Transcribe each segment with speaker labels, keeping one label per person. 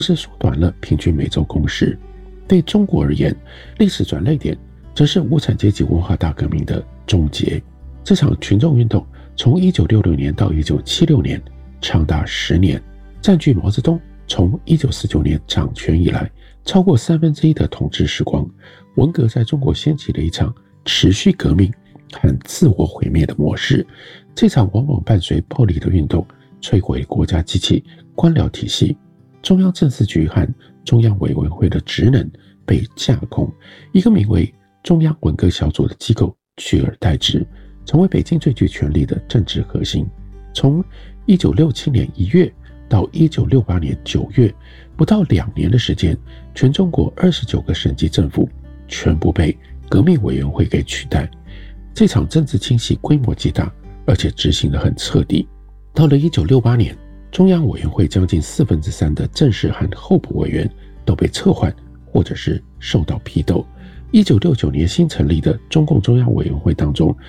Speaker 1: 是缩短了平均每周工时。对中国而言，历史转捩点则是无产阶级文化大革命的终结。这场群众运动从1966年到1976年，长达10年，占据毛泽东从1949年掌权以来超过1/3的统治时光。文革在中国掀起了一场持续革命和自我毁灭的模式。这场往往伴随暴力的运动，摧毁国家机器、官僚体系，中央政治局和中央委员会的职能被架空，一个名为中央文革小组的机构取而代之，成为北京最具权力的政治核心。从1967年1月到1968年9月，不到2年的时间，全中国29个省级政府全部被革命委员会给取代。这场政治清洗规模极大，而且执行得很彻底。到了1968年，中央委员会将近3/4的正式和候补委员都被撤换，或者是受到批斗。1969年新成立的中共中央委员会当中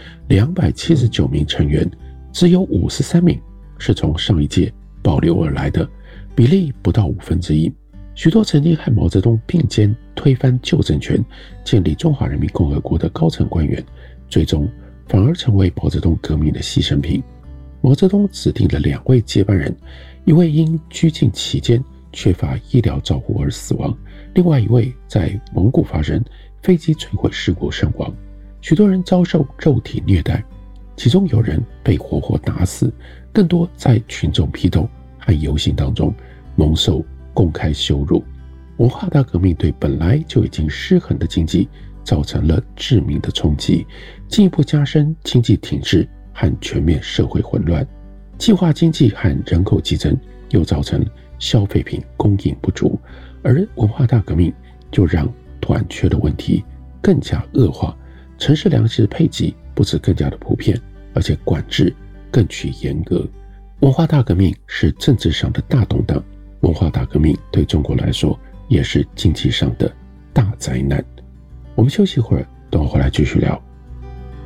Speaker 1: ，279名成员，只有53名是从上一届保留而来的，比例不到1/5。许多曾经和毛泽东并肩推翻旧政权、建立中华人民共和国的高层官员，最终反而成为毛泽东革命的牺牲品。毛泽东指定了2位接班人，一位因拘禁期间缺乏医疗照护而死亡，另外一位在蒙古发生飞机坠毁事故身亡。许多人遭受肉体虐待，其中有人被活活打死，更多在群众批斗和游行当中蒙受公开羞辱。文化大革命对本来就已经失衡的经济造成了致命的冲击，进一步加深经济停滞和全面社会混乱。计划经济和人口激增又造成消费品供应不足，而文化大革命就让短缺的问题更加恶化。城市粮食配给不止更加的普遍，而且管制更趋严格。文化大革命是政治上的大动荡，文化大革命对中国来说也是经济上的大灾难。我们休息一会儿，等我回来继续聊。